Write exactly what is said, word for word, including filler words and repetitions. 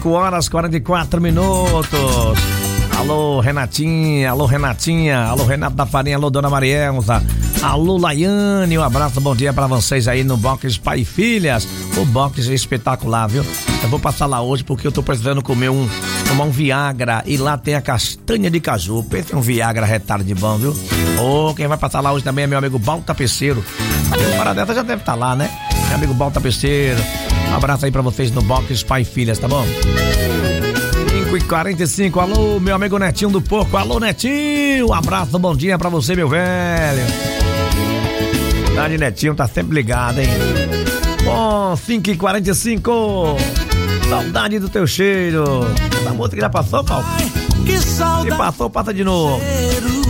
cinco horas e quarenta e quatro minutos. Alô, Renatinha, alô, Renatinha, alô, Renato da Farinha, alô, Dona Marielza, alô, Laiane, um abraço, bom dia pra vocês aí no Box Pai e Filhas. O Box é espetacular, viu? Eu vou passar lá hoje porque eu tô precisando comer um, tomar um Viagra e lá tem a castanha de caju. Pensa um Viagra retardo de bom, viu? Ô, oh, quem vai passar lá hoje também é meu amigo Balta Tapeceiro. A hora dessa já deve estar lá, né? Meu amigo Balta Tapeceiro. Um abraço aí pra vocês no Box Pai e Filhas, tá bom? cinco e quarenta e cinco, alô, meu amigo Netinho do Porco, alô, Netinho, um abraço, bom dia pra você, meu velho. Verdade, Netinho tá sempre ligado, hein? Bom, cinco e quarenta e cinco, saudade do teu cheiro. A música já passou, Paulo? Que saudade. Se passou, passa de novo.